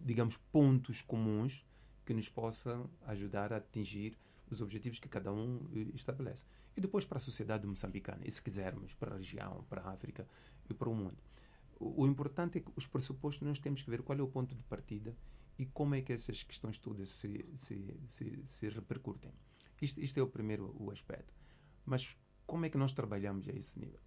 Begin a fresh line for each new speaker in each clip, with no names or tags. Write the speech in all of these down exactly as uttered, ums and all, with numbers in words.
digamos, pontos comuns que nos possam ajudar a atingir os objetivos que cada um estabelece. E depois para a sociedade moçambicana, e se quisermos, para a região, para a África e para o mundo. O, o importante é que os pressupostos nós temos que ver qual é o ponto de partida e como é que essas questões todas se, se, se, se repercutem. Isto, isto é o primeiro o aspecto. Mas como é que nós trabalhamos a esse nível?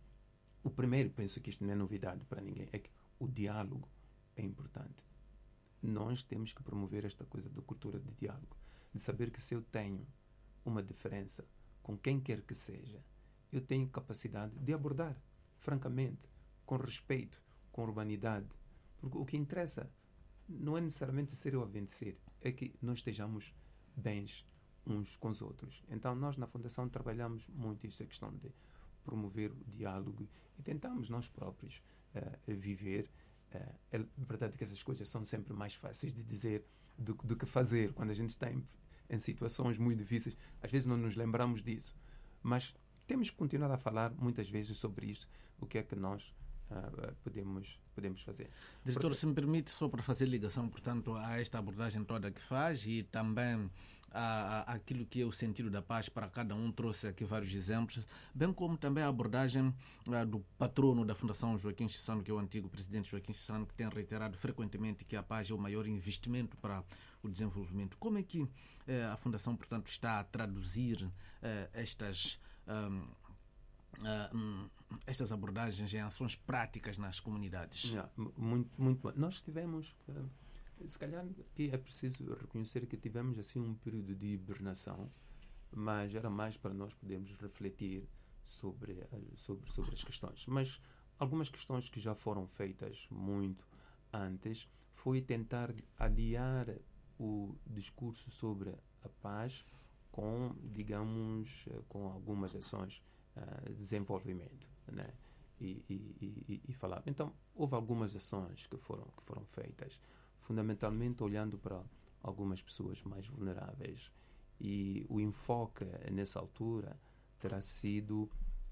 O primeiro, penso que isto não é novidade para ninguém, é que o diálogo é importante. Nós temos que promover esta coisa da cultura de diálogo, de saber que se eu tenho uma diferença com quem quer que seja, eu tenho capacidade de abordar, francamente, com respeito, com urbanidade. Porque o que interessa não é necessariamente ser eu a vencer, é que nós estejamos bens uns com os outros. Então, nós na Fundação trabalhamos muito esta questão de promover o diálogo e tentamos nós próprios uh, viver. Uh, é verdade que essas coisas são sempre mais fáceis de dizer do, do que fazer. Quando a gente está em, em situações muito difíceis, às vezes não nos lembramos disso. Mas temos que continuar a falar muitas vezes sobre isso, o que é que nós uh, podemos, podemos fazer.
Diretor,
Porque...
se me permite, só para fazer ligação, portanto, a esta abordagem toda que faz e também a, a, aquilo que é o sentido da paz para cada um, trouxe aqui vários exemplos, bem como também a abordagem a, do patrono da Fundação Joaquim Chissano, que é o antigo presidente Joaquim Chissano, que tem reiterado frequentemente que a paz é o maior investimento para o desenvolvimento. Como é que eh, a Fundação, portanto, está a traduzir eh, estas... Um, Uh, um, estas abordagens em ações práticas nas comunidades?
Yeah, muito, muito bom. Nós tivemos, uh, se calhar aqui é preciso reconhecer que tivemos assim um período de hibernação, mas era mais para nós podermos refletir sobre, uh, sobre, sobre as questões. Mas algumas questões que já foram feitas muito antes foi tentar aliar o discurso sobre a paz com, digamos, uh, com algumas ações Uh, desenvolvimento, né? e, e, e, e falar. Então, houve algumas ações que foram, que foram feitas, fundamentalmente olhando para algumas pessoas mais vulneráveis, e o enfoque nessa altura terá sido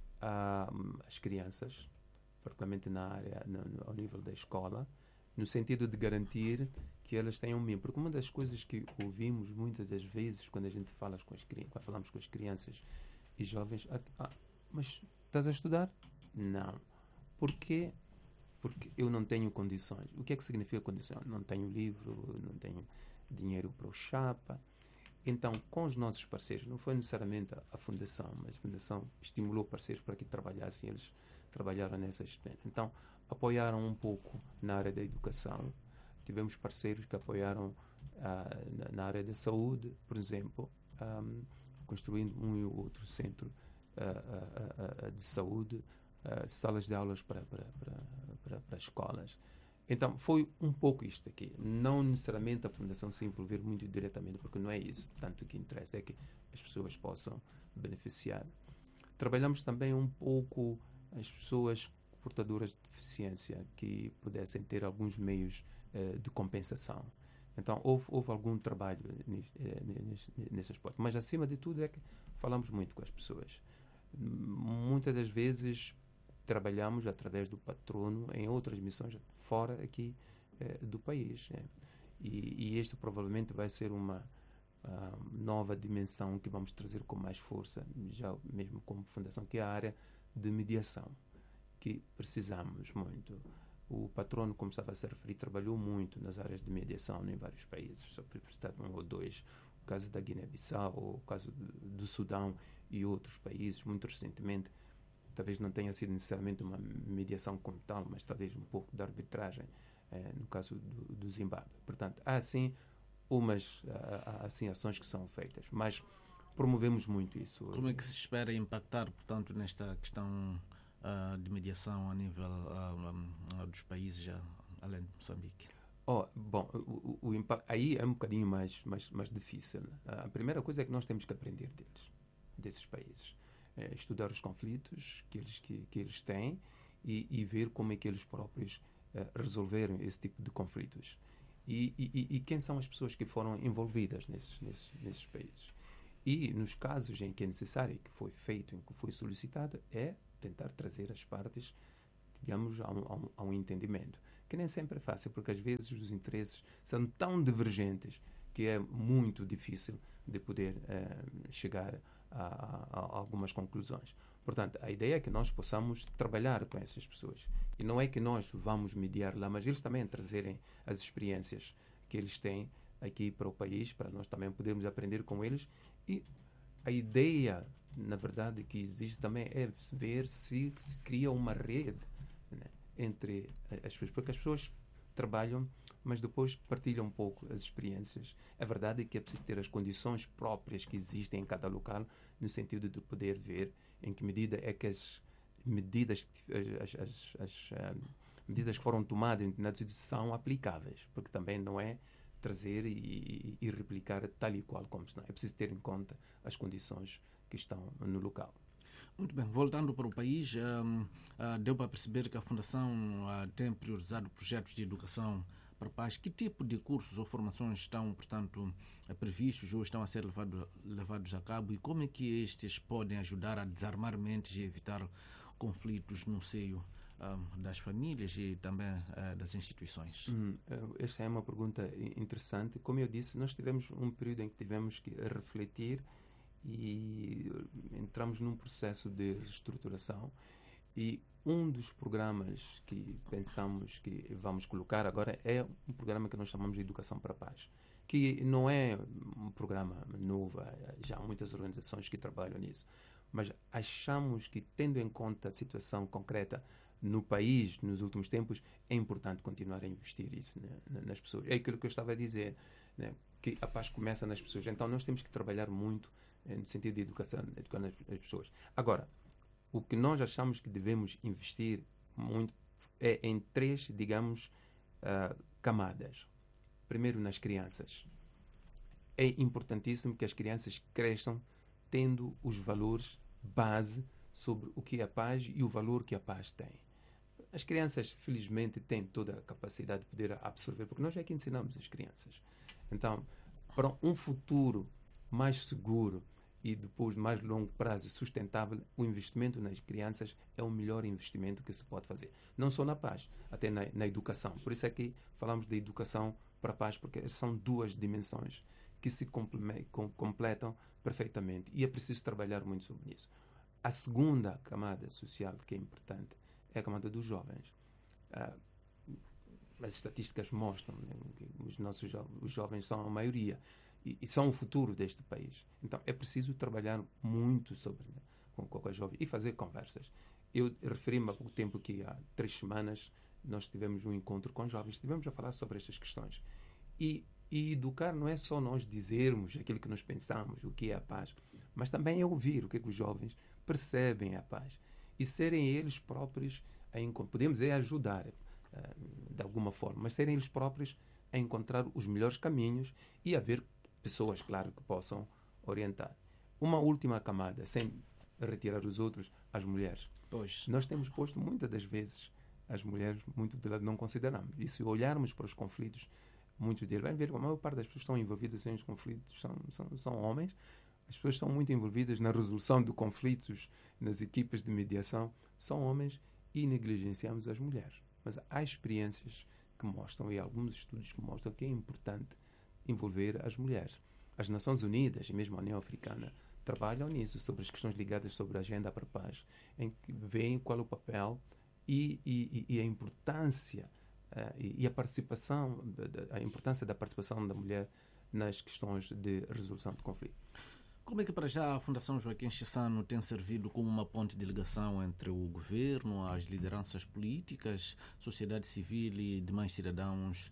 uh, as crianças, particularmente na área, no, no, ao nível da escola, no sentido de garantir que elas tenham mínimo. Porque uma das coisas que ouvimos muitas das vezes quando a gente fala com as, quando falamos com as crianças e jovens, ah, mas estás a estudar? Não. Porquê? Porque eu não tenho condições. O que é que significa condições? Não tenho livro, não tenho dinheiro para o chapa. Então, com os nossos parceiros, não foi necessariamente a, a Fundação, mas a Fundação estimulou parceiros para que trabalhassem, eles trabalharam nessas. Então, apoiaram um pouco na área da educação. Tivemos parceiros que apoiaram ah, na, na área da saúde, por exemplo, um, construindo um e outro centro uh, uh, uh, de saúde, uh, salas de aulas para, para, para, para, para escolas. Então, foi um pouco isto aqui. Não necessariamente a Fundação se envolver muito diretamente, porque não é isso. Portanto, o que interessa é que as pessoas possam beneficiar. Trabalhamos também um pouco as pessoas portadoras de deficiência que pudessem ter alguns meios uh, de compensação. Então, houve, houve algum trabalho nesse, nesse, nesse aspecto. Mas, acima de tudo, é que falamos muito com as pessoas. Muitas das vezes, trabalhamos através do patrono em outras missões fora aqui eh, do país. Né? E, e esta provavelmente vai ser uma uh, nova dimensão que vamos trazer com mais força, já mesmo como fundação, que é a área de mediação, que precisamos muito. O patrono, como estava a se referir, trabalhou muito nas áreas de mediação em vários países, só para citar um ou dois, o caso da Guiné-Bissau, o caso do, do Sudão e outros países, muito recentemente. Talvez não tenha sido necessariamente uma mediação como tal, mas talvez um pouco de arbitragem, eh, no caso do, do Zimbábue. Portanto, há assim umas há, assim, ações que são feitas, mas promovemos muito isso.
Como é que se espera impactar, portanto, nesta questão Uh, de mediação a nível uh, um, dos países já, além de Moçambique?
Oh, bom, o, o, o impacto aí é um bocadinho mais, mais, mais difícil. A primeira coisa é que nós temos que aprender deles, desses países. É, estudar os conflitos que eles, que, que eles têm e, e ver como é que eles próprios uh, resolveram esse tipo de conflitos. E, e, e quem são as pessoas que foram envolvidas nesses, nesses, nesses países. E nos casos em que é necessário, que foi feito, em que foi solicitado, é tentar trazer as partes, digamos, a um, a um, a um entendimento. que nem sempre é fácil, porque às vezes os interesses são tão divergentes que é muito difícil de poder uh, chegar a, a, a algumas conclusões. Portanto, a ideia é que nós possamos trabalhar com essas pessoas. E não é que nós vamos mediar lá, mas eles também trazerem as experiências que eles têm aqui para o país, para nós também podermos aprender com eles. E a ideia, na verdade, que existe também é ver se se cria uma rede, né, entre as pessoas, porque as pessoas trabalham, mas depois partilham um pouco as experiências. A verdade é que é preciso ter as condições próprias que existem em cada local, no sentido de poder ver em que medida é que as medidas, as, as, as uh, medidas que foram tomadas na são aplicáveis, porque também não é trazer e, e replicar tal e qual como está. É preciso ter em conta as condições que estão no local.
Muito bem, voltando para o país, um, uh, deu para perceber que a Fundação uh, tem priorizado projetos de educação para a paz. Que tipo de cursos ou formações estão, portanto, previstos ou estão a ser levado, levados a cabo, e como é que estes podem ajudar a desarmar mentes e evitar conflitos no seio uh, das famílias e também uh, das instituições?
Hum, esta é uma pergunta interessante. Como eu disse, nós tivemos um período em que tivemos que refletir e entramos num processo de reestruturação, e um dos programas que pensamos que vamos colocar agora é um programa que nós chamamos de Educação para a Paz, que não é um programa novo, já há muitas organizações que trabalham nisso, mas achamos que, tendo em conta a situação concreta no país nos últimos tempos, é importante continuar a investir isso, né, nas pessoas. É aquilo que eu estava a dizer, né, que a paz começa nas pessoas. Então nós temos que trabalhar muito no sentido de educação, educar as pessoas. Agora, o que nós achamos que devemos investir muito é em três, digamos, uh, camadas. Primeiro, nas crianças. É importantíssimo que as crianças cresçam tendo os valores base sobre o que é a paz e o valor que a paz tem. As crianças, felizmente, têm toda a capacidade de poder absorver, porque nós é que ensinamos as crianças. Então, para um futuro mais seguro e depois mais longo prazo sustentável, o investimento nas crianças é o melhor investimento que se pode fazer. Não só na paz, até na, na educação. Por isso é que falamos de educação para a paz, porque são duas dimensões que se completam perfeitamente, e é preciso trabalhar muito sobre isso. A segunda camada social que é importante é a camada dos jovens. Ah, as estatísticas mostram, né, que os nossos jo- os jovens são a maioria e, e são o futuro deste país. Então é preciso trabalhar muito sobre, né, com, com os jovens e fazer conversas. Eu referi-me há pouco tempo que há três semanas nós tivemos um encontro com jovens, estivemos a falar sobre estas questões. E, e educar não é só nós dizermos aquilo que nós pensamos, o que é a paz, mas também é ouvir o que é que os jovens percebem a paz e serem eles próprios a encontrar. Podemos é ajudar uh, de alguma forma, mas serem eles próprios a encontrar os melhores caminhos e haver pessoas, claro, que possam orientar. Uma última camada, sem retirar os outros, as mulheres.
Pois.
Nós temos posto muitas das vezes as mulheres muito de lado, não consideramos. E se olharmos para os conflitos, muitos deles, vai ver que a maior parte das pessoas que estão envolvidas nos conflitos são, são, são homens. As pessoas estão muito envolvidas na resolução de conflitos, nas equipas de mediação, são homens, e negligenciamos as mulheres. Mas há experiências que mostram, e alguns estudos que mostram, que é importante envolver as mulheres. As Nações Unidas e mesmo a União Africana trabalham nisso, sobre as questões ligadas sobre a agenda para a paz, em que veem qual é o papel e, e, e a importância uh, e, e a participação, a importância da participação da mulher nas questões de resolução de conflito.
Como é que para já a Fundação Joaquim Chissano tem servido como uma ponte de ligação entre o governo, as lideranças políticas, sociedade civil e demais cidadãos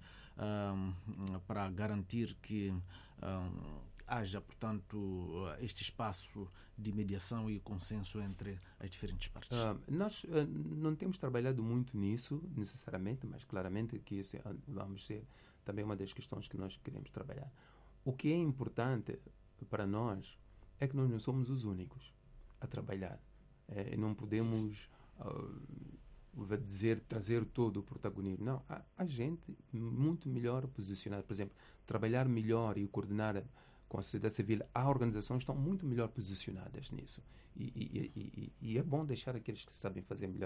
um, para garantir que um, haja, portanto, este espaço de mediação e consenso entre as diferentes partes?
Uh, nós uh, não temos trabalhado muito nisso, necessariamente, mas claramente que isso vamos ser também uma das questões que nós queremos trabalhar. O que é importante para nós é que nós não somos os únicos a trabalhar. É, não podemos, uh, vou dizer, trazer todo o protagonismo. Não, há, há gente muito melhor posicionada. Por exemplo, trabalhar melhor e coordenar com a sociedade civil. Há organizações que estão muito melhor posicionadas nisso. E, e, e, e é bom deixar aqueles que sabem fazer melhor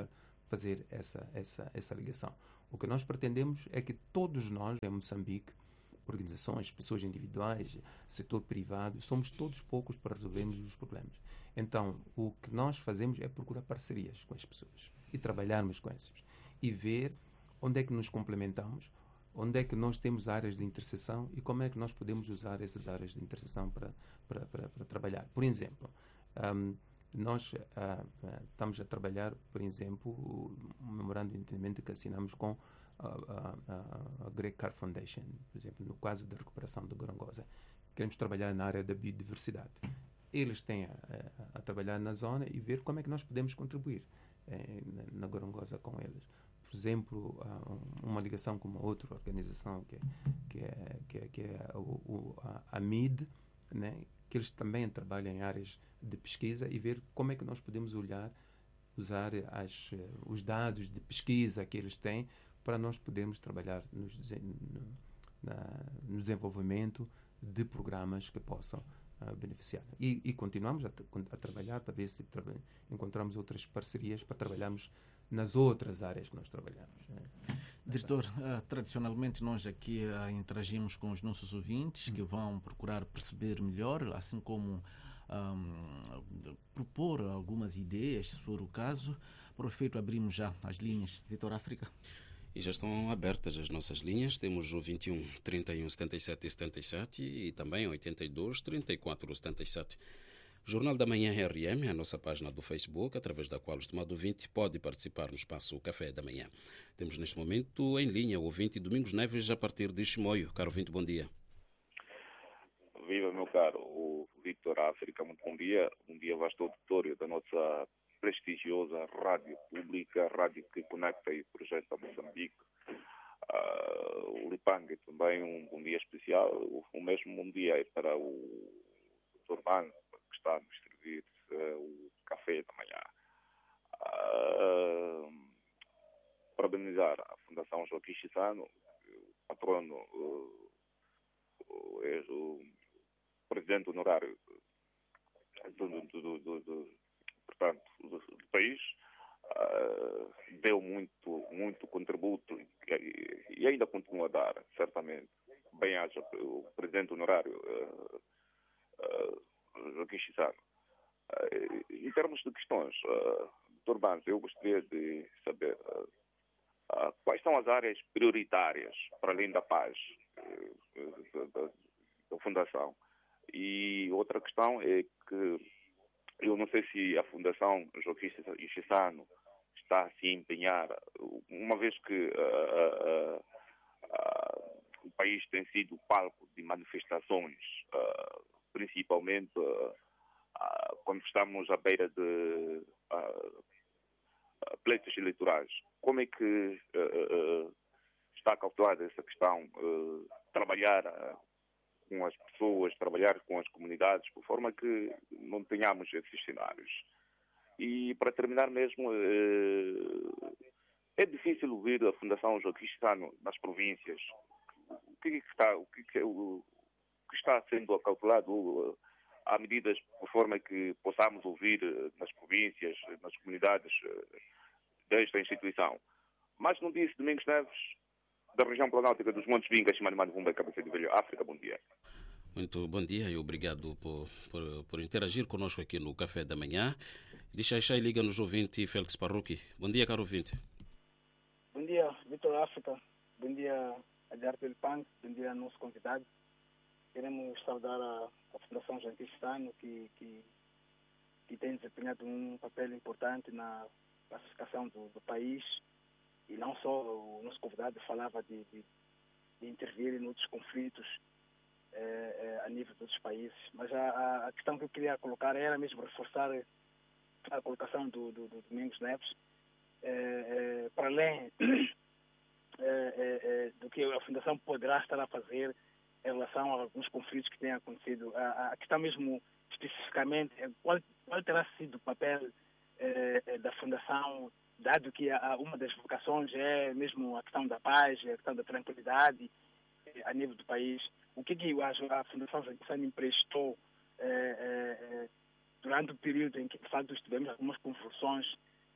fazer essa, essa, essa ligação. O que nós pretendemos é que todos nós, em Moçambique, organizações, pessoas individuais, setor privado, somos todos poucos para resolvermos os problemas. Então, o que nós fazemos é procurar parcerias com as pessoas e trabalharmos com essas. E ver onde é que nos complementamos, onde é que nós temos áreas de interseção e como é que nós podemos usar essas áreas de interseção para, para, para, para trabalhar. Por exemplo, um, nós uh, uh, estamos a trabalhar, por exemplo, um memorando de entendimento que assinamos com a, a, a Great Car Foundation, por exemplo, no caso da recuperação do Gorongosa. Queremos trabalhar na área da biodiversidade. Eles têm a, a, a trabalhar na zona e ver como é que nós podemos contribuir eh, na, na Gorongosa com eles. Por exemplo, uma ligação com uma outra organização que é, que é, que é, que é o, o, a, a M I D, né? Que eles também trabalham em áreas de pesquisa e ver como é que nós podemos olhar, usar as, os dados de pesquisa que eles têm para nós podermos trabalhar nos, no, na, no desenvolvimento de programas que possam uh, beneficiar. E, e continuamos a, a trabalhar para ver se tra encontramos outras parcerias para trabalharmos nas outras áreas que nós trabalhamos. Né?
Diretor, uh, tradicionalmente nós aqui uh, interagimos com os nossos ouvintes hum. que vão procurar perceber melhor, assim como um, propor algumas ideias, se for o caso. Para o efeito, abrimos já as linhas. Vitor África.
E já estão abertas as nossas linhas. Temos o vinte e um, trinta e um, setenta e sete e setenta e sete e também oitenta e dois, trinta e quatro, setenta e sete. Jornal da Manhã R M, a nossa página do Facebook, através da qual o estimado ouvinte pode participar no espaço Café da Manhã. Temos neste momento em linha o ouvinte Domingos Neves a partir de Chimoio. Caro ouvinte, bom dia.
Viva, meu caro, o Vitor África, muito bom dia. Bom dia, vasto auditório da nossa prestigiosa rádio pública, rádio que conecta e projeta Moçambique. Uh, o Lipang também um bom dia especial. O, o mesmo bom dia é para o doutor Ban, que está a nos servir uh, o café da manhã. Uh, parabenizar a Fundação Joaquim Chissano, o patrono, uh, o, o presidente honorário do, do, do, do, do, portanto, do, do país, uh, deu muito, muito contributo e, e ainda continua a dar, certamente. Bem haja o presidente honorário uh, uh, Joaquim Chissano. Uh, em termos de questões, uh, doutor Banz, eu gostaria de saber uh, uh, quais são as áreas prioritárias, para além da paz, uh, da, da Fundação. E outra questão é que eu não sei se a Fundação Joaquim Chissano está a se empenhar, uma vez que uh, uh, uh, o país tem sido palco de manifestações, uh, principalmente uh, uh, quando estamos à beira de uh, uh, pleitos eleitorais. Como é que uh, uh, está calculada essa questão? Uh, trabalhar uh, com as pessoas, trabalhar com as comunidades, por forma que não tenhamos esses cenários. E, para terminar mesmo, é difícil ouvir a Fundação Joaquim Chissano nas províncias. O que está, o que, o que está sendo calculado? Há medidas por forma que possamos ouvir nas províncias, nas comunidades desta instituição. Mas não disse Domingos Neves, da região planáutica dos Montes Vingas, Chimanimani, Vumba, Cabeça de Velho, África. Bom dia.
Muito bom dia e obrigado por, por, por interagir conosco aqui no Café da Manhã. Deixa aí, liga-nos ouvinte Félix Parruqui. Bom dia, caro ouvinte.
Bom dia, Vitor África. Bom dia, Adriardo Lipang. Bom dia, nosso convidado. Queremos saudar a, a Fundação Joaquim Chissano, que, que, que tem desempenhado um papel importante na pacificação do, do país. E não só o nosso convidado falava de, de, de intervir em outros conflitos eh, eh, a nível de outros países. Mas a, a questão que eu queria colocar era mesmo reforçar a colocação do, do, do Domingos Neves, eh, eh, para além eh, eh, do que a Fundação poderá estar a fazer em relação a alguns conflitos que têm acontecido. A, a questão mesmo especificamente, qual, qual terá sido o papel eh, da Fundação, dado que a, uma das vocações é mesmo a questão da paz, a questão da tranquilidade eh, a nível do país. O que, que a, a Fundação Joaquim Chissano emprestou eh, eh, durante o período em que, de fato, tivemos algumas convulsões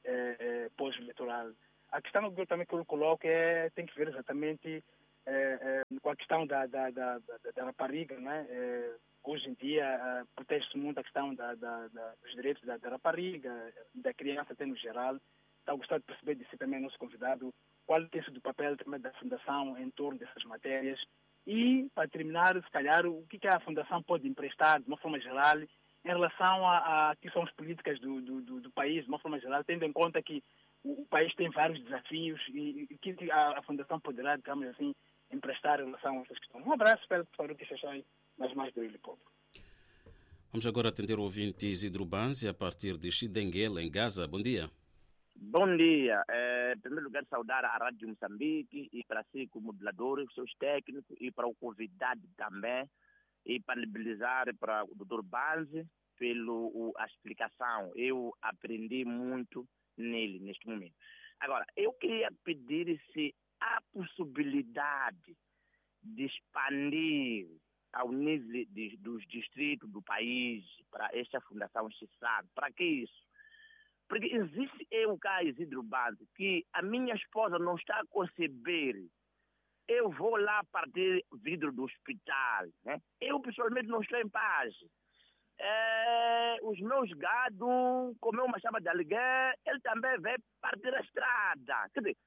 eh, eh, pós-eleitoral. A questão que eu também que eu coloco é tem que ver exatamente eh, eh, com a questão da, da, da, da, da rapariga, né? Eh, hoje em dia eh, protege-se muito a questão da, da, da, dos direitos da, da rapariga e da criança até no geral. Então, gostava de perceber de si também, nosso convidado, qual tem sido o papel também da Fundação em torno dessas matérias. E, para terminar, se calhar, o que a Fundação pode emprestar, de uma forma geral, em relação a, a que são as políticas do, do, do, do país, de uma forma geral, tendo em conta que o, o país tem vários desafios e o que a, a Fundação poderá, digamos assim, emprestar em relação a essas questões. Um abraço, espero que para que seja mais mais do Ilha Povo.
Vamos agora atender o ouvinte Isidro Banzi, a partir de Chidenguela, em Gaza. Bom dia.
Bom dia. É, em primeiro lugar, saudar a Rádio Moçambique e para si, como modulador, os seus técnicos e para o convidado também e parabenizar para o doutor Banzi pela explicação. Eu aprendi muito nele neste momento. Agora, eu queria pedir se há possibilidade de expandir ao nível de, dos distritos do país para esta Fundação Chissano. Para que isso? Porque existe eu cá, Isidro Banzi, que a minha esposa não está a conceber. Eu vou lá partir vidro do hospital, né? Eu pessoalmente não estou em paz. É, os meus gados, como uma chama de aluguel, ele também vai partir a estrada. Quer dizer,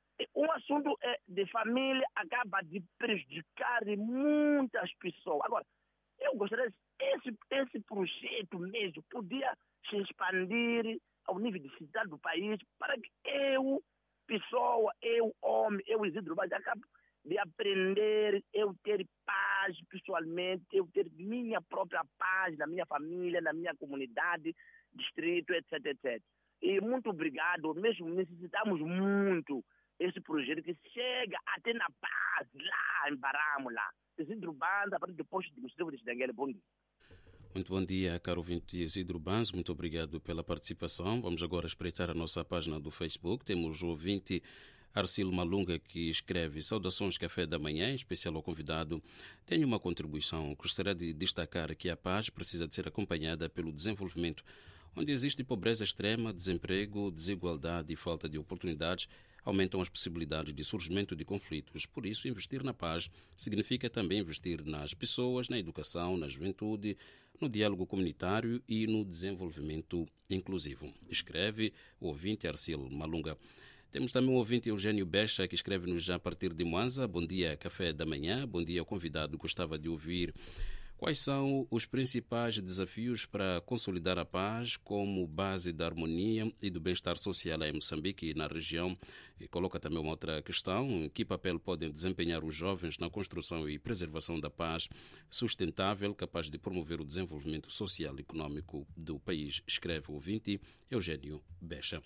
um assunto de família acaba de prejudicar muitas pessoas. Agora, eu gostaria que esse, esse projeto mesmo podia se expandir ao nível de cidade do país, para que eu, pessoa, eu, homem, eu, Isidro Banzi, acabo de aprender, eu ter paz pessoalmente, eu ter minha própria paz na minha família, na minha comunidade, distrito, etc, etcétera. E muito obrigado, mesmo necessitamos muito esse projeto que chega até na paz, lá em Barámula. Isidro Banzi, a partir do posto de Gustavo de Chidenguela. Bom dia.
Muito bom dia, caro ouvinte Isidro Banzi, muito obrigado pela participação. Vamos agora espreitar a nossa página do Facebook. Temos o ouvinte Arcilo Malunga, que escreve: saudações café da manhã, em especial ao convidado. Tenho uma contribuição. Gostaria de destacar que a paz precisa de ser acompanhada pelo desenvolvimento. Onde existe pobreza extrema, desemprego, desigualdade e falta de oportunidades, aumentam as possibilidades de surgimento de conflitos. Por isso, investir na paz significa também investir nas pessoas, na educação, na juventude, no diálogo comunitário e no desenvolvimento inclusivo. Escreve o ouvinte Arcilo Malunga. Temos também o ouvinte Eugênio Becha, que escreve-nos já a partir de Mwanza. Bom dia, café da manhã. Bom dia ao convidado. Gostava de ouvir quais são os principais desafios para consolidar a paz como base da harmonia e do bem-estar social em Moçambique e na região. E coloca também uma outra questão: que papel podem desempenhar os jovens na construção e preservação da paz sustentável, capaz de promover o desenvolvimento social e econômico do país? Escreve o ouvinte Eugênio Becha.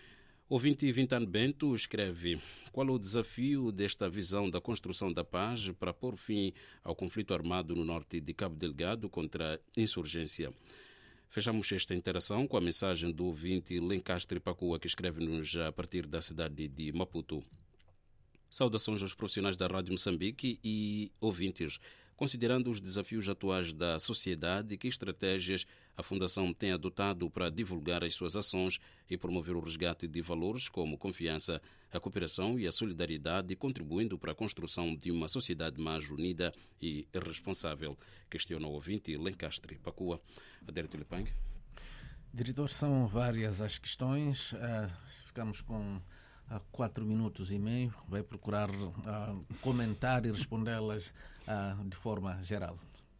O ouvinte Vintano Bento escreve: qual é o desafio desta visão da construção da paz para pôr fim ao conflito armado no norte de Cabo Delgado contra a insurgência? Fechamos esta interação com a mensagem do ouvinte Lencastre Pacua, que escreve-nos a partir da cidade de Maputo. Saudações aos profissionais da Rádio Moçambique e ouvintes. Considerando os desafios atuais da sociedade, que estratégias a Fundação tem adotado para divulgar as suas ações e promover o resgate de valores como confiança, a cooperação e a solidariedade, contribuindo para a construção de uma sociedade mais unida e responsável? Questiona o ouvinte Lencastre Pacua. Adérito Lepang.
Diretor, são várias as questões. Uh, ficamos com uh, quatro minutos e meio. Vai procurar uh, comentar e respondê-las uh, de forma geral.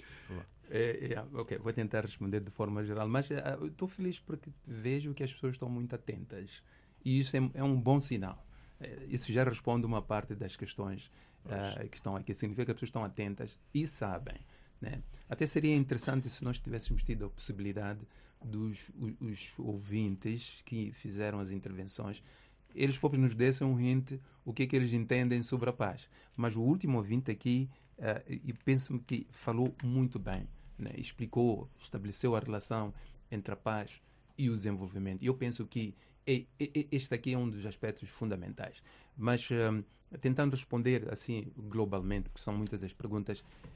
É, é, ok, vou tentar responder de forma geral, mas uh, eu estou feliz porque vejo que as pessoas estão muito atentas e isso é, é um bom sinal. Uh, isso já responde uma parte das questões uh, que estão aqui. Significa que as pessoas estão atentas e sabem, né? Até seria interessante se nós tivéssemos tido a possibilidade dos os, os ouvintes que fizeram as intervenções, eles próprios nos dessem um hint o que é que eles entendem sobre a paz. Mas o último ouvinte aqui, uh, e penso-me que falou muito bem, né? Explicou, estabeleceu a relação entre a paz e o desenvolvimento. E eu penso que é, é, este aqui é um dos aspectos fundamentais. Mas uh, tentando responder assim globalmente, porque são muitas as perguntas,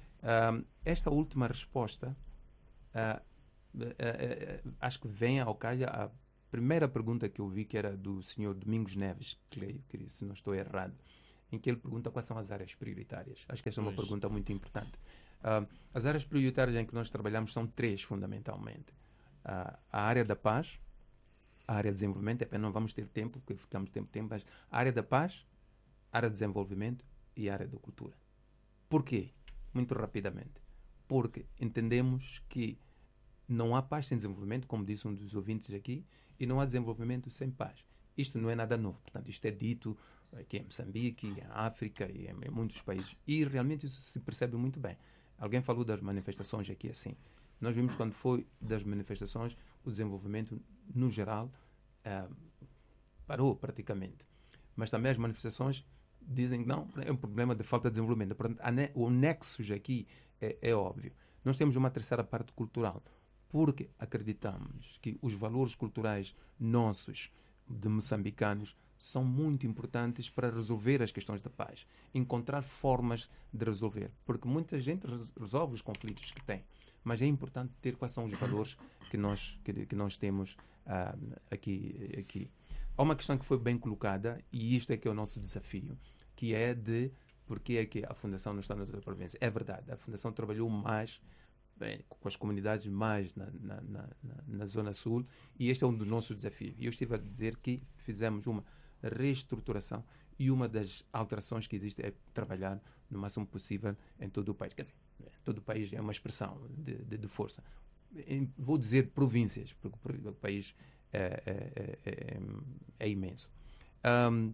uh, esta última resposta uh, uh, uh, uh, acho que vem ao calhar a primeira pergunta que eu vi, que era do senhor Domingos Neves, creio, que se não estou errado, em que ele pergunta quais são as áreas prioritárias. Acho que esta pois. é uma pergunta muito importante. Uh, as áreas prioritárias em que nós trabalhamos são três, fundamentalmente. Uh, a área da paz, a área de desenvolvimento, é, não vamos ter tempo, porque ficamos tempo, tempo, mas a área da paz, a área de desenvolvimento e a área da cultura. Porquê? Muito rapidamente. Porque entendemos que não há paz sem desenvolvimento, como disse um dos ouvintes aqui, e não há desenvolvimento sem paz. Isto não é nada novo. Portanto, isto é dito aqui em Moçambique, em África e em, em muitos países. E realmente isso se percebe muito bem. Alguém falou das manifestações aqui assim. Nós vimos quando foi das manifestações, o desenvolvimento, no geral, uh, parou praticamente. Mas também as manifestações dizem que não, é um problema de falta de desenvolvimento. Portanto, o nexo aqui é, é óbvio. Nós temos uma terceira parte cultural, porque acreditamos que os valores culturais nossos, de moçambicanos, são muito importantes para resolver as questões da paz, encontrar formas de resolver, porque muita gente resolve os conflitos que tem, mas é importante ter quais são os valores que nós, que, que nós temos uh, aqui, aqui. Há uma questão que foi bem colocada, e isto é que é o nosso desafio, que é de porque é que a Fundação não está nas províncias. É verdade, a Fundação trabalhou mais bem, com as comunidades mais na, na, na, na Zona Sul, e este é um dos nossos desafios. E eu estive a dizer que fizemos uma reestruturação, e uma das alterações que existe é trabalhar no máximo possível em todo o país. Quer dizer, todo o país é uma expressão de, de, de força. Em, vou dizer províncias, porque o país é, é, é, é imenso. Um,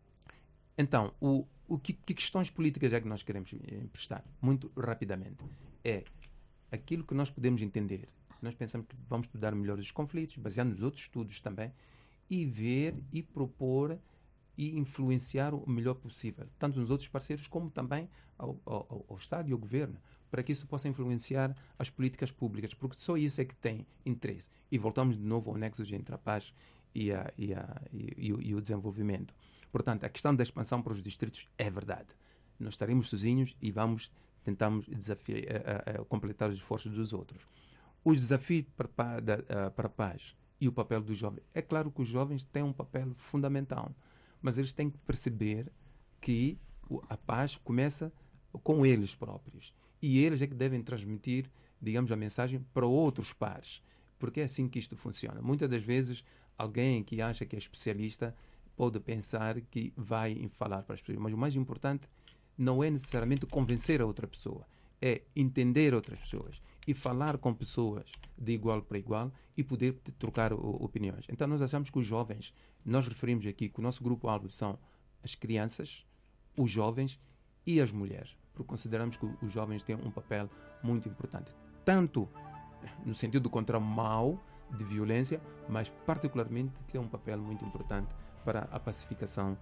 então, o, o que, que questões políticas é que nós queremos emprestar? Muito rapidamente. É aquilo que nós podemos entender. Nós pensamos que vamos estudar melhor os conflitos, baseado nos outros estudos também, e ver e propor e influenciar o melhor possível, tanto nos outros parceiros como também ao, ao, ao Estado e ao Governo, para que isso possa influenciar as políticas públicas, porque só isso é que tem interesse. E voltamos de novo ao nexo entre a paz e, a, e, a, e, e, o, e o desenvolvimento. Portanto, a questão da expansão para os distritos é verdade. Nós estaremos sozinhos e vamos tentamos desafiar, a, a, a completar os esforços dos outros. Os desafios para, da, para a paz e o papel dos jovens. É claro que os jovens têm um papel fundamental, mas eles têm que perceber que a paz começa com eles próprios. E eles é que devem transmitir, digamos, a mensagem para outros pares. Porque é assim que isto funciona. Muitas das vezes, alguém que acha que é especialista pode pensar que vai falar para as pessoas. Mas o mais importante não é necessariamente convencer a outra pessoa. É entender outras pessoas e falar com pessoas de igual para igual e poder trocar o, opiniões. Então, nós achamos que os jovens, nós referimos aqui que o nosso grupo-alvo são as crianças, os jovens e as mulheres, porque consideramos que os jovens têm um papel muito importante, tanto no sentido contra o mal de violência, mas particularmente que tem um papel muito importante para a pacificação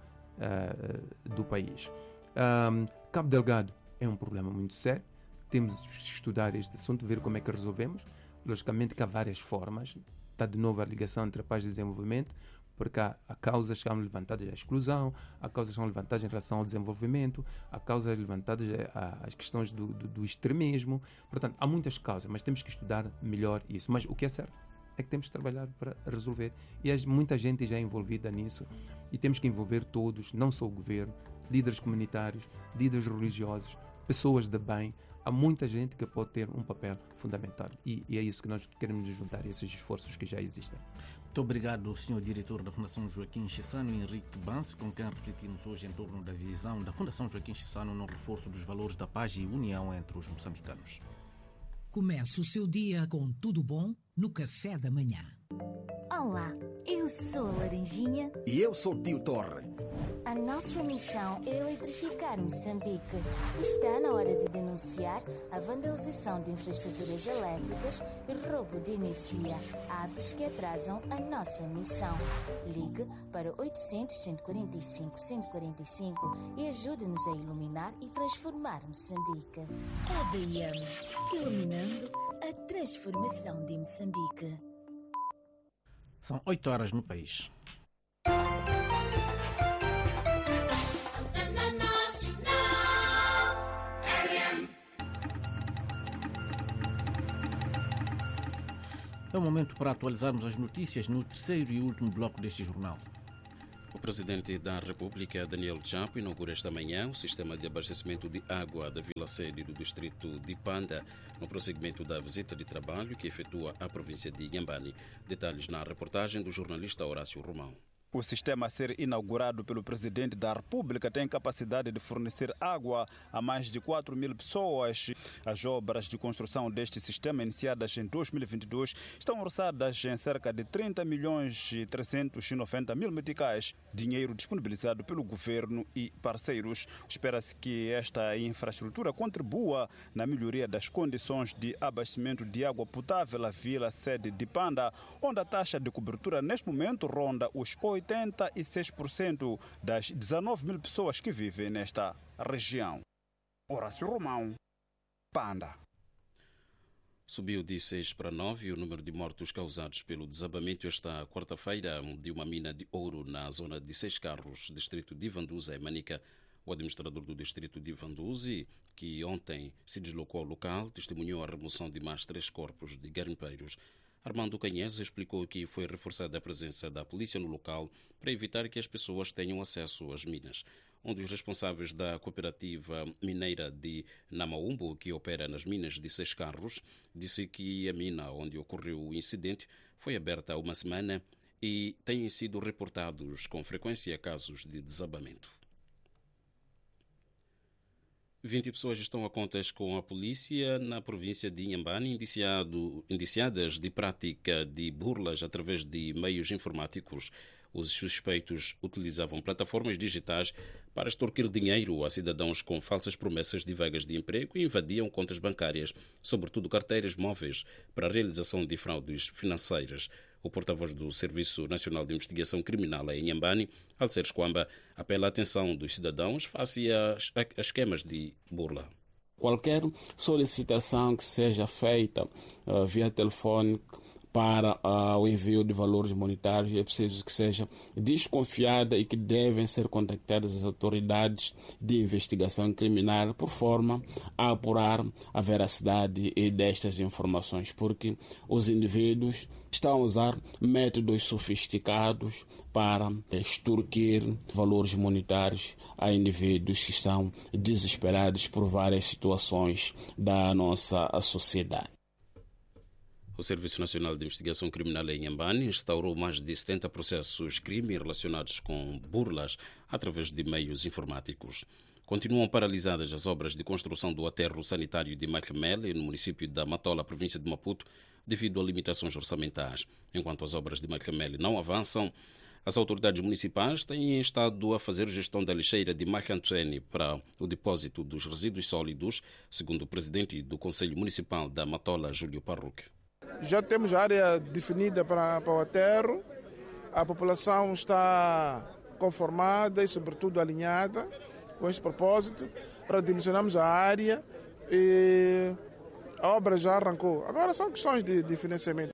uh, do país. Um, Cabo Delgado é um problema muito sério. Temos que estudar este assunto, ver como é que resolvemos. Logicamente que há várias formas. Está de novo a ligação entre a paz e desenvolvimento, porque há, há causas que são levantadas à exclusão, há causas que são levantadas em relação ao desenvolvimento, há causas levantadas às questões do, do, do extremismo. Portanto, há muitas causas, mas temos que estudar melhor isso. Mas o que é certo é que temos que trabalhar para resolver. E há muita gente já envolvida nisso. E temos que envolver todos, não só o governo, líderes comunitários, líderes religiosos, pessoas de bem. Há muita gente que pode ter um papel fundamental e, e é isso que nós queremos juntar, esses esforços que já existem.
Muito obrigado, senhor Diretor da Fundação Joaquim Chissano, Henrique Banse, com quem refletimos hoje em torno da visão da Fundação Joaquim Chissano no reforço dos valores da paz e união entre os moçambicanos.
Comece o seu dia com tudo bom no café da manhã.
Olá, eu sou a Laranjinha.
E eu sou o Tio Torre.
A nossa missão é eletrificar Moçambique. Está na hora de denunciar a vandalização de infraestruturas elétricas e roubo de energia, atos que atrasam a nossa missão. Ligue para oitocentos, cento e quarenta e cinco, cento e quarenta e cinco e ajude-nos a iluminar e transformar Moçambique. A D I M, iluminando a transformação de Moçambique.
São oito horas no país. É o momento para atualizarmos as notícias no terceiro e último bloco deste jornal.
O presidente da República, Daniel Chapo, inaugura esta manhã o sistema de abastecimento de água da Vila Sede do distrito de Panda, no prosseguimento da visita de trabalho que efetua à província de Inhambane. Detalhes na reportagem do jornalista Horácio Romão.
O sistema a ser inaugurado pelo presidente da República tem capacidade de fornecer água a mais de quatro mil pessoas. As obras de construção deste sistema, iniciadas em dois mil e vinte e dois, estão orçadas em cerca de trinta milhões e trezentos e noventa mil meticais, dinheiro disponibilizado pelo governo e parceiros. Espera-se que esta infraestrutura contribua na melhoria das condições de abastecimento de água potável à Vila Sede de Panda, onde a taxa de cobertura neste momento ronda os oitenta e seis por cento das dezenove mil pessoas que vivem nesta região. Horácio Romão, Panda.
Subiu de seis para nove o número de mortos causados pelo desabamento esta quarta-feira de uma mina de ouro na zona de Seis Carros, distrito de Vanduza, em Manica. O administrador do distrito de Vanduza, que ontem se deslocou ao local, testemunhou a remoção de mais três corpos de garimpeiros. Armando Canhés explicou que foi reforçada a presença da polícia no local para evitar que as pessoas tenham acesso às minas. Um dos responsáveis da cooperativa mineira de Namaumbo, que opera nas minas de Seis Carros, disse que a mina onde ocorreu o incidente foi aberta há uma semana e têm sido reportados com frequência casos de desabamento. vinte pessoas estão a contas com a polícia na província de Inhambane, indiciado, indiciadas de prática de burlas através de meios informáticos. Os suspeitos utilizavam plataformas digitais para extorquir dinheiro a cidadãos com falsas promessas de vagas de emprego e invadiam contas bancárias, sobretudo carteiras móveis, para a realização de fraudes financeiras. O porta-voz do Serviço Nacional de Investigação Criminal em Inhambane, Alcer Esquamba, apela a atenção dos cidadãos face a, a, a esquemas de burla.
Qualquer solicitação que seja feita uh, via telefone para uh, o envio de valores monetários é preciso que seja desconfiada e que devem ser contactadas as autoridades de investigação criminal por forma a apurar a veracidade destas informações, porque os indivíduos estão a usar métodos sofisticados para extorquir valores monetários a indivíduos que estão desesperados por várias situações da nossa sociedade.
O Serviço Nacional de Investigação Criminal em Inhambane instaurou mais de setenta processos crime relacionados com burlas através de meios informáticos. Continuam paralisadas as obras de construção do aterro sanitário de Maclemele, no município da Matola, província de Maputo, devido a limitações orçamentais. Enquanto as obras de Maclemele não avançam, as autoridades municipais têm estado a fazer gestão da lixeira de Macantene para o depósito dos resíduos sólidos, segundo o presidente do Conselho Municipal da Matola, Júlio Parruque.
Já temos a área definida para, para o aterro, a população está conformada e, sobretudo, alinhada com este propósito. Redimensionamos a área e a obra já arrancou. Agora são questões de, de financiamento.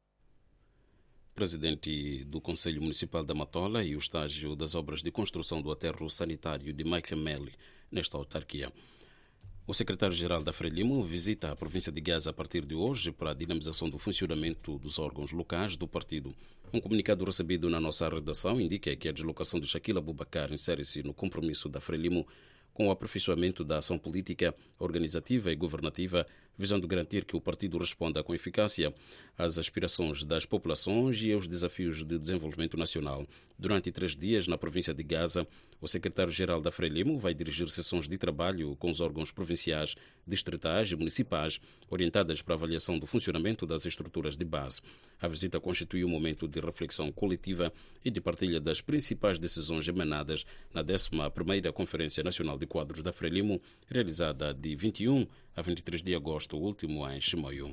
Presidente do Conselho Municipal da Matola e o estágio das obras de construção do aterro sanitário de Maclemele nesta autarquia. O secretário-geral da Frelimo visita a província de Gaza a partir de hoje para a dinamização do funcionamento dos órgãos locais do partido. Um comunicado recebido na nossa redação indica que a deslocação de Shaquille Abubakar insere-se no compromisso da Frelimo com o aperfeiçoamento da ação política, organizativa e governativa, visando garantir que o partido responda com eficácia às aspirações das populações e aos desafios de desenvolvimento nacional. Durante três dias na província de Gaza, o secretário-geral da Frelimo vai dirigir sessões de trabalho com os órgãos provinciais, distritais e municipais, orientadas para a avaliação do funcionamento das estruturas de base. A visita constitui um momento de reflexão coletiva e de partilha das principais decisões emanadas na décima primeira Conferência Nacional de Quadros da Frelimo, realizada de vinte e um a vinte e três de agosto último em Chimoio.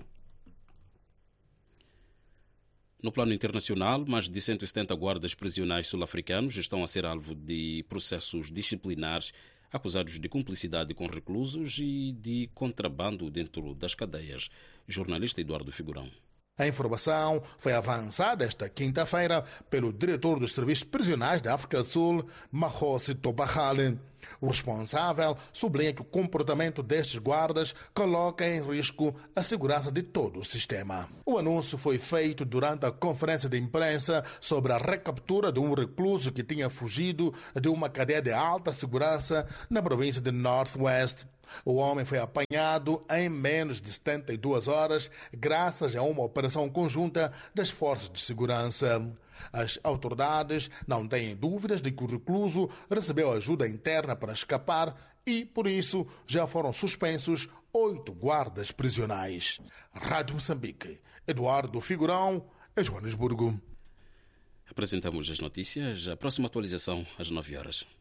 No plano internacional, mais de cento e setenta guardas prisionais sul-africanos estão a ser alvo de processos disciplinares acusados de cumplicidade com reclusos e de contrabando dentro das cadeias. Jornalista Eduardo Figurão.
A informação foi avançada esta quinta-feira pelo diretor dos serviços prisionais da África do Sul, Mahosi Tobahale. O responsável sublinha que o comportamento destes guardas coloca em risco a segurança de todo o sistema. O anúncio foi feito durante a conferência de imprensa sobre a recaptura de um recluso que tinha fugido de uma cadeia de alta segurança na província de Northwest. O homem foi apanhado em menos de setenta e duas horas graças a uma operação conjunta das forças de segurança. As autoridades não têm dúvidas de que o recluso recebeu ajuda interna para escapar e, por isso, já foram suspensos oito guardas prisionais. Rádio Moçambique, Eduardo Figurão, Joanesburgo.
Apresentamos as notícias. A próxima atualização às nove horas.